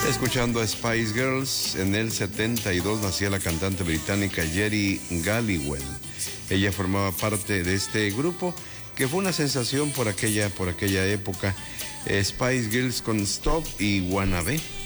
Escuchando a Spice Girls, en el 72 nacía la cantante británica Geri Halliwell. Ella formaba parte de este grupo que fue una sensación por aquella época. Spice Girls con Stop y Wannabe.